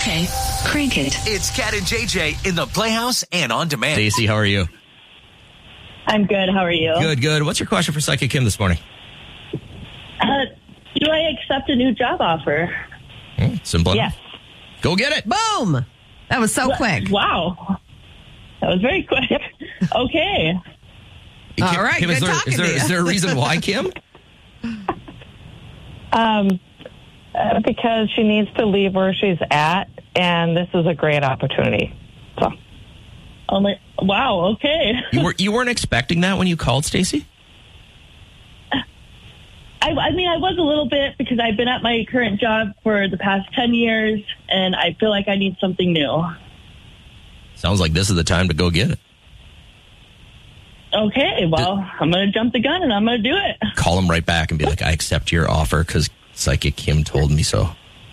Okay, crank it. It's Cat and JJ in the Playhouse and on demand. Stacey, how are you? I'm good. How are you? Good. What's your question for Psychic Kim this morning? Do I accept a new job offer? Simple. Yes. Go get it. Boom. That was so quick. Wow. That was very quick. Okay. All right, Kim, good talking to you. is there a reason why, Kim? Because she needs to leave where she's at, and this is a great opportunity. So, wow. Okay. You weren't expecting that when you called, Stacey? I mean, I was a little bit because I've been at my current job for the past 10 years, and I feel like I need something new. Sounds like this is the time to go get it. Okay, well, I'm going to jump the gun, and I'm going to do it. Call him right back and be like, I accept your offer because Psychic Kim told me so.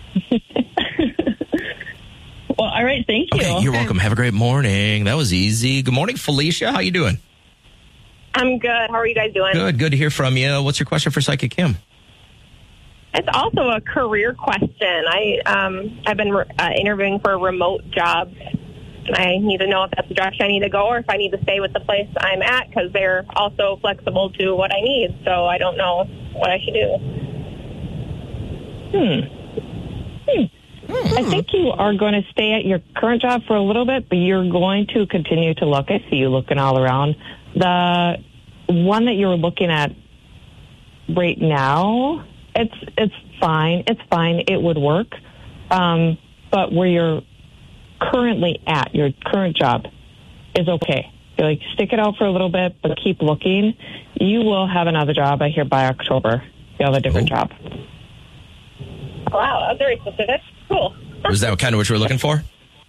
Well, all right, thank you. Okay, you're welcome. Have a great morning. That was easy. Good morning, Felicia. How you doing? I'm good. How are you guys doing? Good to hear from you. What's your question for Psychic Kim? It's also a career question. I've been interviewing for remote jobs. I need to know if that's the direction I need to go or if I need to stay with the place I'm at because they're also flexible to what I need. So I don't know what I should do. I think you are going to stay at your current job for a little bit, but you're going to continue to look. I see you looking all around. The one that you're looking at right now, it's fine. It's fine. It would work. But where you're currently at, your current job, is okay. You're like, stick it out for a little bit, but keep looking. You will have another job, I hear, by October. You'll have a different job. Wow, that's very specific. Cool. Was that kind of what you were looking for?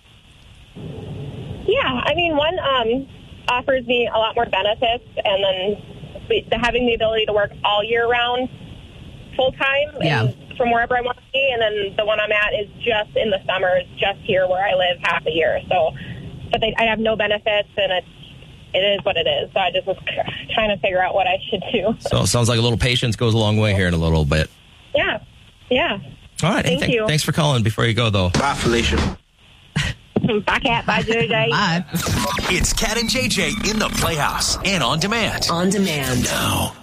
Yeah, I mean, one offers me a lot more benefits, and then having the ability to work all year round, full time, and from wherever I want to be. And then the one I'm at is just in the summers, just here where I live half a year. So, but I have no benefits, and it is what it is. So I just was trying to figure out what I should do. So it sounds like a little patience goes a long way here in a little bit. Yeah. All right. Thank you. Thanks for calling. Before you go, though. Bye, Felicia. Bye, Cat. Bye, JJ. Bye. It's Cat and JJ in the Playhouse and on demand. On demand. Now.